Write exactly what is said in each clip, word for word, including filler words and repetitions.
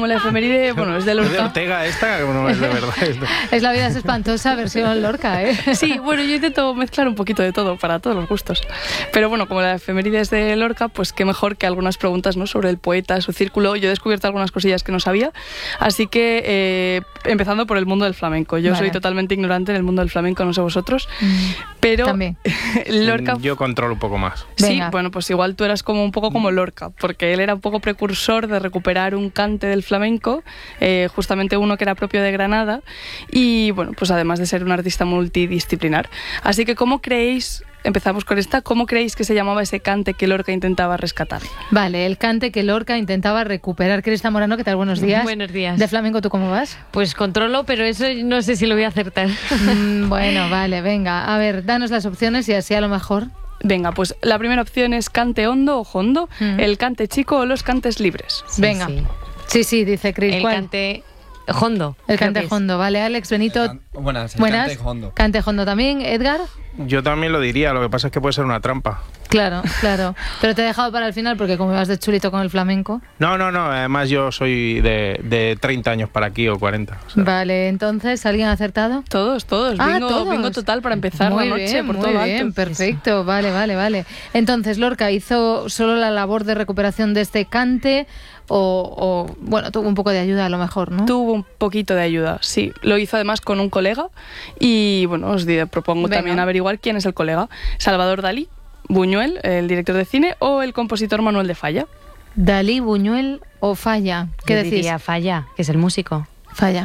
como la efeméride, bueno, es de Lorca. ¿Es de Ortega esta? No es de verdad. Es La vida es espantosa versión Lorca, ¿eh? Sí, bueno, yo intento mezclar un poquito de todo para todos los gustos. Pero bueno, como la efeméride es de Lorca, pues qué mejor que algunas preguntas, ¿no?, sobre el poeta, su círculo. Yo he descubierto algunas cosillas que no sabía. Así que, eh, empezando por el mundo del flamenco. Yo vale. soy totalmente ignorante en el mundo del flamenco, no sé vosotros. Mm, pero también. Lorca... Yo controlo un poco más. Sí, Venga. Bueno, pues igual tú eras como un poco como Lorca, porque él era un poco precursor de recuperar un cante del flamenco, eh, justamente uno que era propio de Granada, y bueno, pues además de ser un artista multidisciplinar. Así que, ¿cómo creéis, empezamos con esta, cómo creéis que se llamaba ese cante que Lorca intentaba rescatar? Vale, el cante que Lorca intentaba recuperar. Crista Morano, ¿qué tal? Buenos días. Buenos días. ¿De flamenco tú cómo vas? Pues controlo, pero eso no sé si lo voy a acertar. Mm, bueno, vale, venga. A ver, danos las opciones y así a lo mejor... Venga, pues la primera opción es cante hondo o hondo, mm. el cante chico o los cantes libres. Sí, venga. Sí, sí, sí dice Cris. El ¿cuál? Cante hondo. El cante hondo, vale. Alex, Benito. Can... Buenas, el Buenas. Cante hondo. Cante hondo también. Edgar. Yo también lo diría, lo que pasa es que puede ser una trampa. Claro, claro. Pero te he dejado para el final porque como vas de chulito con el flamenco. No, no, no. Además yo soy de, de treinta años para aquí o cuarenta. O sea. Vale, entonces, ¿alguien ha acertado? Todos, todos. Ah, bingo, todos. bingo total para empezar muy la noche bien, por muy todo bien, alto. Perfecto, Eso. vale, vale, vale. Entonces, Lorca hizo solo la labor de recuperación de este cante o, o, bueno, tuvo un poco de ayuda a lo mejor, ¿no? Tuvo un poquito de ayuda, sí. Lo hizo además con un colega y, bueno, os di, propongo Venga. también averiguar quién es el colega. Salvador Dalí, Buñuel, el director de cine, o el compositor Manuel de Falla. Dalí, Buñuel o Falla. ¿Qué Yo decís? Diría Falla, que es el músico. Falla.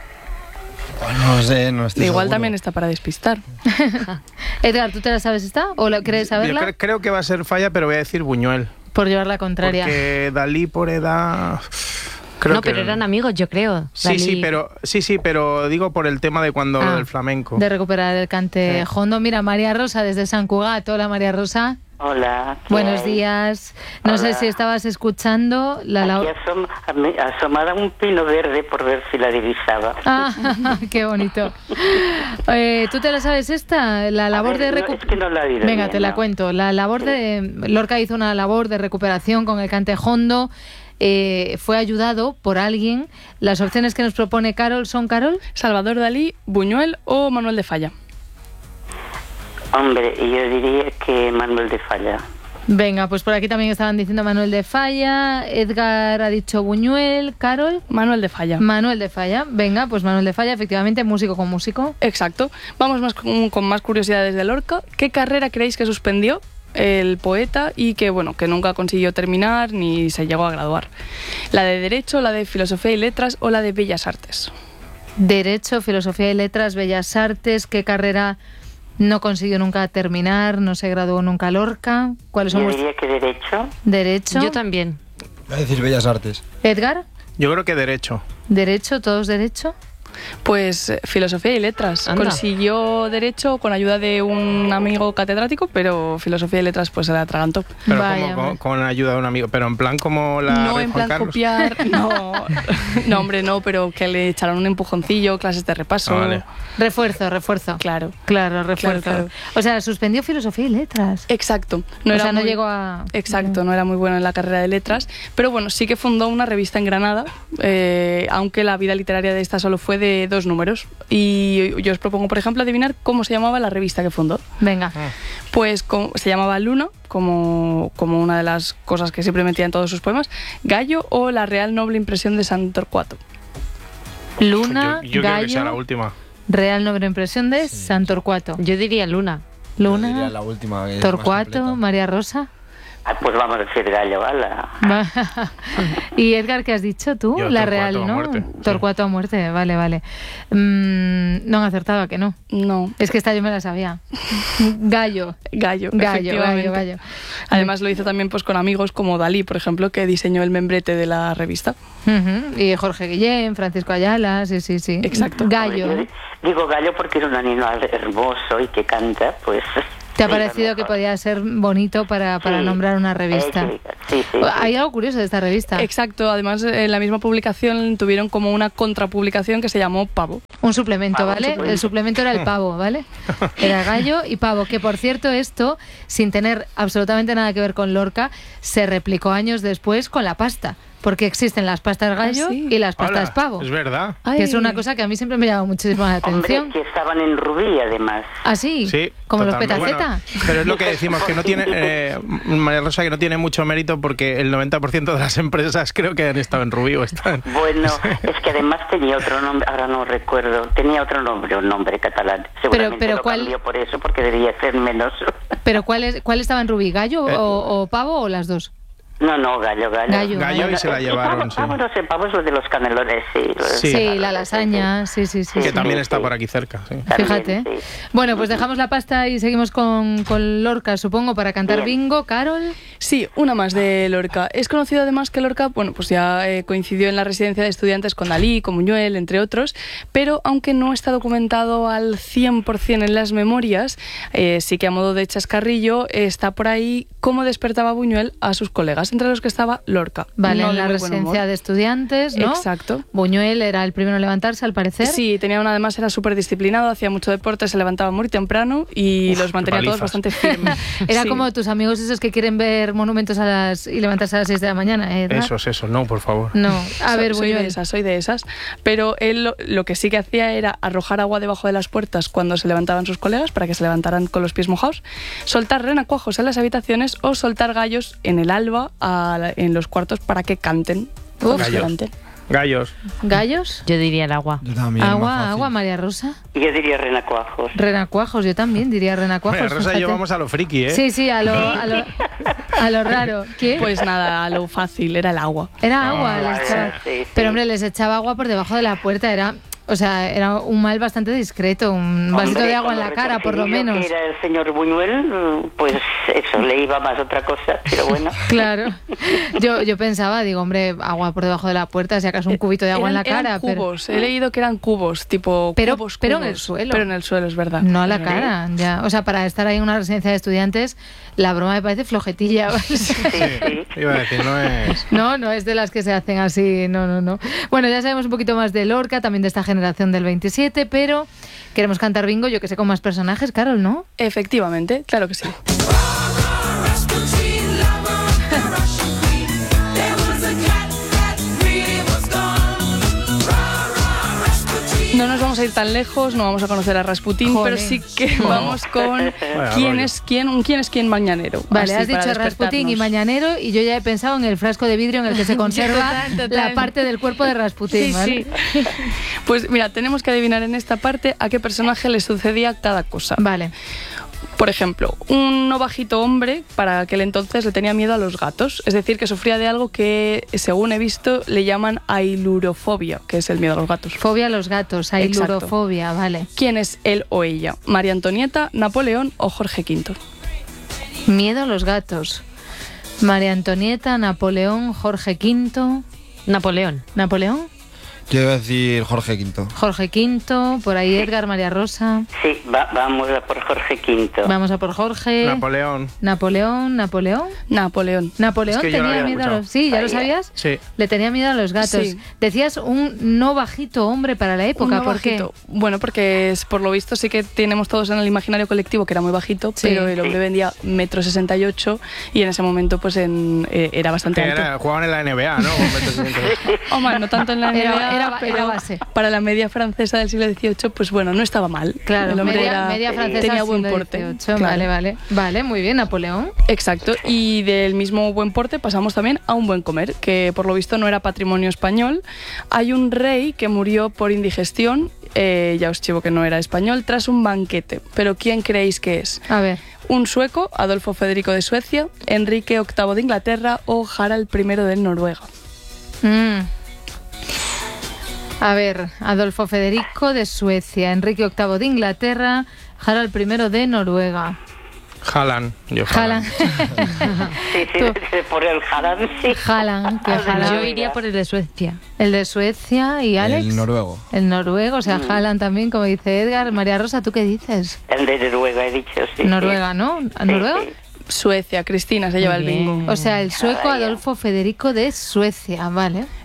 No sé, no estoy Igual seguro. también está para despistar. Edgar, ¿tú te la sabes esta? ¿O la quieres saberla? Yo cre- creo que va a ser Falla, pero voy a decir Buñuel. Por llevar la contraria. Porque Dalí por edad... Creo no, que... pero eran amigos, yo creo. Sí, Dalí... sí, pero sí, sí, pero digo por el tema de cuando ah, lo del flamenco. De recuperar el cante sí. hondo. Mira, María Rosa desde San Cugat. Hola, María Rosa. Hola. Buenos hay? días. No Hola. sé si estabas escuchando la... la... Aquí asom asomada un pino verde por ver si la divisaba. Ah, qué bonito. Eh, ¿Tú te la sabes esta? La labor ver, de no, es que no la he oído Venga, bien, te la no. cuento. La labor sí. de... Lorca hizo una labor de recuperación con el cante hondo. Eh, fue ayudado por alguien. Las opciones que nos propone Carol son, Carol. Salvador Dalí, Buñuel o Manuel de Falla. Hombre, yo diría que Manuel de Falla. Venga, pues por aquí también estaban diciendo Manuel de Falla. Edgar ha dicho Buñuel. Carol. Manuel de Falla. Manuel de Falla. Venga, pues Manuel de Falla, efectivamente, músico con músico. Exacto. Vamos más con, con más curiosidades de Lorca. ¿Qué carrera creéis que suspendió el poeta y que, bueno, que nunca consiguió terminar ni se llegó a graduar? ¿La de Derecho, la de Filosofía y Letras o la de Bellas Artes? Derecho, Filosofía y Letras, Bellas Artes. ¿Qué carrera no consiguió nunca terminar? ¿No se graduó nunca Lorca? ¿Cuáles son? Yo diría que Derecho. Derecho. Yo también. Voy a decir Bellas Artes. Edgar. Yo creo que Derecho. Derecho, todos Derecho. Pues eh, Filosofía y Letras. Anda. Consiguió Derecho con ayuda de un amigo catedrático, pero Filosofía y Letras pues se la atragantó. Pero Vaya, como, vaya. con, con ayuda de un amigo. Pero en plan como la No, Rey en Juan plan Carlos. copiar, no, no, hombre, no, pero que le echaron un empujoncillo, clases de repaso. Ah, vale. Refuerzo, refuerzo. Claro. Claro, refuerzo. Claro, claro. O sea, suspendió Filosofía y Letras. Exacto. No o era sea, no muy- llegó a... Exacto, no era muy bueno en la carrera de letras, pero bueno, sí que fundó una revista en Granada, eh, aunque la vida literaria de esta solo fue de dos números. Y yo os propongo, por ejemplo, adivinar cómo se llamaba la revista que fundó. Venga. Pues como- se llamaba Luna, como, como una de las cosas que siempre metía en todos sus poemas, Gallo o La Real Noble Impresión de San Torcuato. Luna, yo yo creo que sea la Gallo, última. Real Noble Impresión de Sí. San Torcuato. Yo diría Luna. Yo diría Luna, la última, que es más Torcuato, completa. María Rosa. Ah, pues vamos a decir Gallo, ¿vale? Y Edgar, ¿qué has dicho tú? Yo, la Torcuato Real, a ¿no? muerte, sí. Torcuato a muerte, vale, vale. Mm, no han acertado, ¿a que no? No, Es que esta yo me la sabía. Gallo. Gallo, Gallo, efectivamente. gallo, gallo. Además lo hizo también pues con amigos como Dalí, por ejemplo, que diseñó el membrete de la revista. Ujú. Y Jorge Guillén, Francisco Ayala, sí, sí, sí. Exacto. Gallo. Hombre, yo digo Gallo porque es un animal hermoso y que canta, pues... ¿Te ha sí, parecido lo que mejor. podía ser bonito para, para Sí. nombrar una revista? Eh, sí, sí, sí. Hay algo curioso de esta revista. Exacto, además en la misma publicación tuvieron como una contrapublicación que se llamó Pavo. Un suplemento, Pavo, ¿vale? suplemento. El suplemento era el pavo, ¿vale? Era Gallo y Pavo, que por cierto esto, sin tener absolutamente nada que ver con Lorca, se replicó años después con la pasta. porque existen las pastas gallo ¿Ah, sí? y las pastas Hola, pavo. es verdad. Que es una cosa que a mí siempre me llama muchísimo la atención. Hombre, que estaban en Rubí, además. ¿Ah, sí? Sí, Como los totalmente. petaceta. Bueno, pero es lo que decimos, que no tiene, eh, María Rosa, que no tiene mucho mérito porque el noventa por ciento de las empresas creo que han estado en Rubí o están. Bueno, es que además tenía otro nombre, ahora no recuerdo, tenía otro nombre, un nombre catalán. Seguramente pero lo ¿cuál? cambió por eso, porque debería ser menos. ¿Pero cuál, es, cuál estaba en Rubí? ¿Gallo Eh, o, o pavo o las dos? No, no, gallo, gallo. Gallo. Gallo y se la Eh, llevaron, pavo, sí. pavo, no sé, pavo es lo de los canelones, sí. Sí. Sí, la lasaña, sí, sí, sí. Que sí. también sí, está sí. por aquí cerca, sí. También, Fíjate. sí. Bueno, pues dejamos la pasta y seguimos con, con Lorca, supongo, para cantar Bien. bingo. Carol. Sí, una más de Lorca. Es conocido además que Lorca, bueno, pues ya eh, coincidió en la residencia de estudiantes con Dalí, con Buñuel, entre otros, pero aunque no está documentado al cien por ciento en las memorias, eh, sí que a modo de chascarrillo eh, está por ahí cómo despertaba Buñuel a sus colegas, entre los que estaba Lorca. Vale, No en de la muy buen residencia humor. de estudiantes, ¿no? Exacto. Buñuel era el primero en levantarse, al parecer. Sí, tenía una, además era súper disciplinado, hacía mucho deporte, se levantaba muy temprano y Uf, los mantenía qué todos palizas. bastante firmes. Era Sí. como tus amigos esos que quieren ver monumentos a las y levantarse a las seis de la mañana, ¿eh? ¿verdad? Esos, esos, no, por favor. No, a So- ver, soy de Buñuel. esas, soy de esas. Pero él lo, lo que sí que hacía era arrojar agua debajo de las puertas cuando se levantaban sus colegas para que se levantaran con los pies mojados, soltar renacuajos en las habitaciones o soltar gallos en el alba a la- en los cuartos para que canten. cuando se Gallos. levanten. Gallos. ¿Gallos? Yo diría el agua. Yo también. más Agua, fácil. agua, María Rosa. Yo diría renacuajos. Renacuajos, yo también diría renacuajos. María Rosa y yo fíjate. vamos a lo friki, ¿eh? Sí, sí, a lo, a lo, a lo raro. ¿Qué? Pues nada, lo fácil era el agua. Era agua. Ah, les sí, echaba- sí, sí. Pero hombre, les echaba agua por debajo de la puerta. Era, o sea, era un mal bastante discreto. Un vasito Hombre, de agua en con la lo cara, por lo retorcidillo menos. que era el señor Buñuel, pues eso, le iba más otra cosa, pero bueno. Claro. Yo, yo pensaba, digo, hombre, agua por debajo de la puerta, si acaso un cubito de agua en la Eran- cara. eran cubos. He leído que eran cubos, tipo Pero- cubos, pero en el cubos. suelo. Pero en el suelo, es verdad. Pero no a la Es verdad. cara, ya. O sea, para estar ahí en una residencia de estudiantes, la broma me parece flojetilla. ¿vale? Sí, sí. Iba a decir, no es... No, no es de las que se hacen así, no, no, no. Bueno, ya sabemos un poquito más de Lorca, también de esta generación del veintisiete, pero queremos cantar bingo, yo que sé, con más personajes, Carol, ¿no? Efectivamente, claro que sí. No nos vamos a ir tan lejos, no vamos a conocer a Rasputín, Joder. pero sí que vamos con quién rollo. es quién, un quién es quién mañanero. Vale, Así, has dicho para Rasputín y despertarnos. Mañanero y yo ya he pensado en el frasco de vidrio en el que se conserva Total, total. la parte del cuerpo de Rasputín, ¿vale? Pues mira, tenemos que adivinar en esta parte a qué personaje le sucedía cada cosa. Vale. Por ejemplo, un no bajito hombre para aquel entonces le tenía miedo a los gatos, es decir, que sufría de algo que, según he visto, le llaman ailurofobia, que es el miedo a los gatos. Fobia a los gatos, ailurofobia, vale. ¿Quién es él o ella? ¿María Antonieta, Napoleón o Jorge quinto? Miedo a los gatos. María Antonieta, Napoleón, Jorge quinto. Napoleón. ¿Napoleón? Yo iba a decir Jorge quinto. Jorge quinto, por ahí Edgar, María Rosa. Sí, va- vamos a por Jorge quinto. Vamos a por Jorge. Napoleón. Napoleón, Napoleón. Napoleón. Napoleón Es que yo lo tenía había miedo a escuchado. los... Sí, ¿ya lo Vaya. sabías? Sí. Le tenía miedo a los gatos. Sí. Decías un no bajito hombre para la época, Un no ¿por qué? bajito. Bueno, porque es, por lo visto sí que tenemos todos en el imaginario colectivo que era muy bajito, Sí. pero el hombre Sí. vendía metro sesenta y ocho y en ese momento pues en, eh, era bastante Que alto. era, jugaban en la N B A, ¿no? Con metro sesenta y ocho. Hombre, no tanto en la Era- N B A, era- pero era base. para la media francesa del siglo dieciocho, pues bueno, no estaba mal. Claro, el hombre media, era- media francesa tenía del buen siglo porte. dieciocho. Claro. Vale, vale. Vale, muy bien, Napoleón. Exacto, y del mismo buen porte pasamos también a un buen comer, que por lo visto no era patrimonio español. Hay un rey que murió por indigestión, eh, ya os chivo que no era español, tras un banquete. Pero ¿quién creéis que es? A ver. ¿Un sueco, Adolfo Federico de Suecia, Enrique octavo de Inglaterra o Harald primero de Noruega? Mm. A ver, Adolfo Federico de Suecia, Enrique octavo de Inglaterra, Harald primero de Noruega. Haaland. Yo Haaland. Sí, sí, Tú. por el Haaland, sí. Haaland, que Haaland. Yo iría por el de Suecia. El de Suecia y Alex. El noruego. El noruego, o sea, Mm. Haaland también, como dice Edgar. María Rosa, ¿tú qué dices? El de Noruega, he dicho, sí. Noruega, ¿no? Sí, ¿Noruega? sí. Suecia, Cristina se lleva el Muy bien. bingo. O sea, el sueco Vaya. Adolfo Federico de Suecia, vale.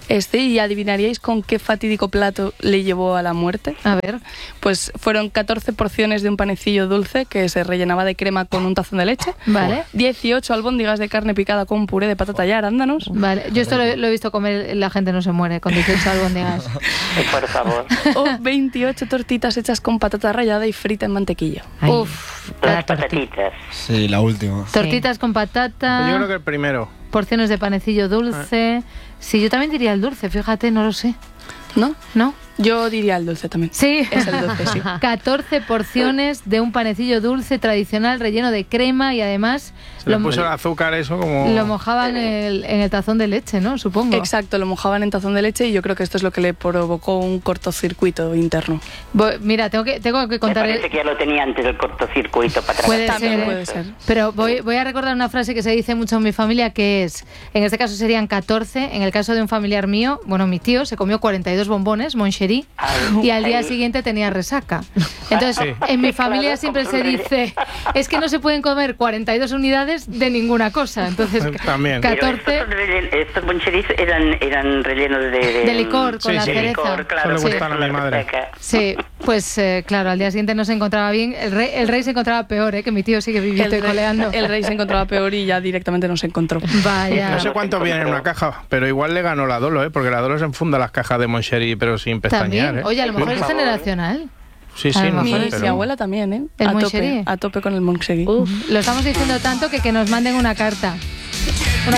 Este, ¿y adivinaríais con qué fatídico plato le llevó a la muerte? A ver. Pues fueron catorce porciones de un panecillo dulce que se rellenaba de crema con un tazón de leche. Vale. dieciocho albóndigas de carne picada con puré de patata y arándanos. Vale, yo esto lo, lo he visto comer, la gente no se muere con dieciocho albóndigas. Por favor. O veintiocho tortitas hechas con patata rallada y frita en mantequilla. Ay, Uf, la Las tortilla. patatitas. Sí, la última. tortitas con patata, Yo creo que el primero. porciones de panecillo dulce. Sí, yo también diría el dulce, fíjate, no lo sé. ¿No? ¿No? Yo diría el dulce también. Sí. Es el dulce, sí. catorce porciones de un panecillo dulce tradicional relleno de crema y además Se le lo, puso el azúcar eso como... lo mojaban en el, en el tazón de leche, ¿no? Supongo. Exacto, lo mojaban en tazón de leche y yo creo que esto es lo que le provocó un cortocircuito interno. Voy- mira, tengo que, tengo que Me contar... parece que ya lo tenía antes el cortocircuito para Puede tratar. También ser, puede ser. Pero voy, voy a recordar una frase que se dice mucho en mi familia, que es, en este caso serían catorce, en el caso de un familiar mío, bueno, mi tío se comió cuarenta y dos bombones, Moncherí, Ay, y al día ay. siguiente tenía resaca. Entonces, Sí. en mi familia Claro, siempre como se relle- dice, es que no se pueden comer cuarenta y dos unidades de ninguna cosa. Entonces, También. Pero catorce estos, rellen- estos moncheris eran, eran rellenos de, de, de licor con Sí, la sí. cereza. licor, claro. Eso le por gustan eso a mi la madre. resaca. Sí, pues eh, claro, al día siguiente no se encontraba bien. El rey, el rey se encontraba peor, ¿eh? Que mi tío sigue viviendo y El rey, coleando. el rey se encontraba peor y ya directamente no se encontró. Vaya. No sé cuánto viene en una caja, pero igual le ganó la Dolo, ¿eh? Porque la Dolo se enfunda las cajas de Moncherí, pero sin pestañear, También. ¿eh? Oye, a lo mejor Por es favor. generacional. Sí, a sí, lo no Mi, mejor sé, es- pero... mi abuela también, ¿eh? ¿El a tope, Moncherí? a tope con el Moncherí. Lo estamos diciendo tanto que que nos manden una carta.